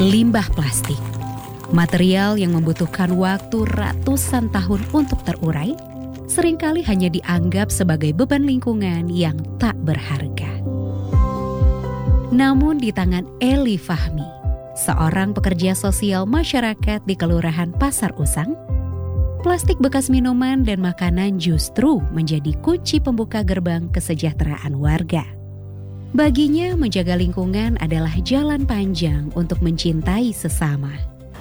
Limbah plastik, material yang membutuhkan waktu ratusan tahun untuk terurai, seringkali hanya dianggap sebagai beban lingkungan yang tak berharga. Namun di tangan Eli Fahmi, seorang pekerja sosial masyarakat di Kelurahan Pasar Usang, plastik bekas minuman dan makanan justru menjadi kunci pembuka gerbang kesejahteraan warga. Baginya, menjaga lingkungan adalah jalan panjang untuk mencintai sesama.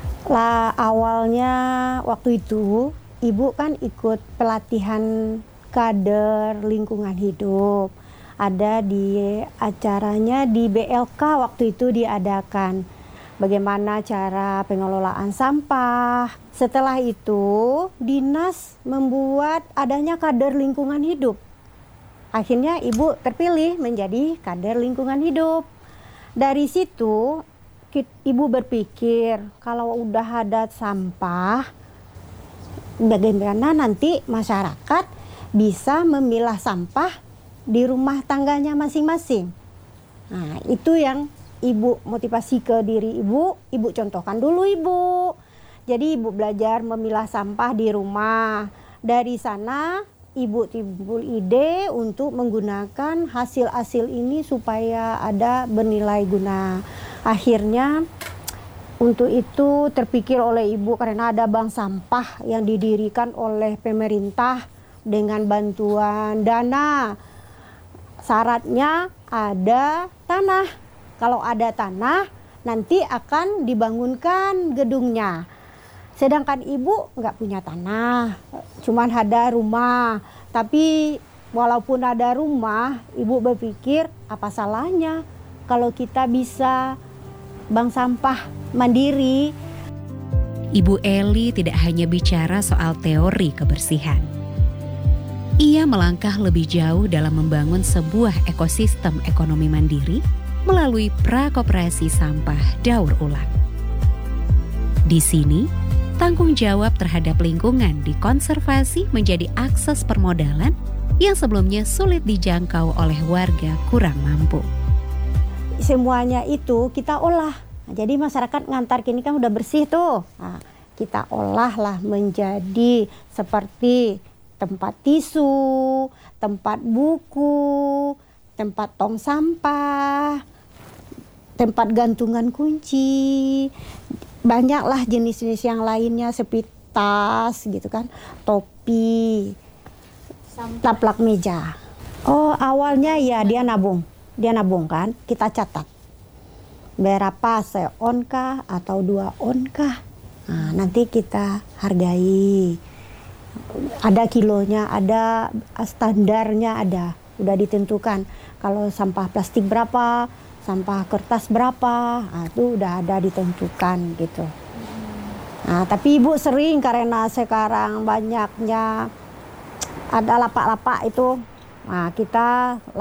Awalnya waktu itu, Ibu kan ikut pelatihan kader lingkungan hidup. Ada di acaranya di BLK waktu itu diadakan. Bagaimana cara pengelolaan sampah. Setelah itu, dinas membuat adanya kader lingkungan hidup. Akhirnya Ibu terpilih menjadi kader lingkungan hidup. Dari situ Ibu berpikir kalau udah ada sampah, bagaimana nanti masyarakat bisa memilah sampah di rumah tangganya masing-masing. Nah, itu yang Ibu motivasi ke diri Ibu contohkan dulu Ibu. Jadi Ibu belajar memilah sampah di rumah. Dari sana Ibu timbul ide untuk menggunakan hasil-hasil ini supaya ada bernilai guna. Akhirnya untuk itu terpikir oleh Ibu karena ada bank sampah yang didirikan oleh pemerintah dengan bantuan dana. Syaratnya ada tanah. Kalau ada tanah nanti akan dibangunkan gedungnya. Sedangkan Ibu nggak punya tanah, cuman ada rumah. Tapi walaupun ada rumah, Ibu berpikir apa salahnya kalau kita bisa bank sampah mandiri. Ibu Eli tidak hanya bicara soal teori kebersihan. Ia melangkah lebih jauh dalam membangun sebuah ekosistem ekonomi mandiri melalui prakoperasi sampah daur ulang. Di sini, tanggung jawab terhadap lingkungan dikonservasi menjadi akses permodalan yang sebelumnya sulit dijangkau oleh warga kurang mampu. Semuanya itu kita olah. Jadi masyarakat ngantar kini kan udah bersih tuh. Nah, kita olahlah menjadi seperti tempat tisu, tempat buku, tempat tong sampah, tempat gantungan kunci. Banyaklah jenis-jenis yang lainnya seperti tas gitu kan, topi, taplak meja. Oh, awalnya ya dia nabung kan, kita catat berapa se-on kah atau 2 on kah. Nah, nanti kita hargai. Ada kilonya, ada standarnya, udah ditentukan. Kalau sampah plastik berapa, sampah kertas berapa, nah, itu udah ada ditentukan gitu. Nah, tapi Ibu sering karena sekarang banyaknya ada lapak-lapak itu, nah kita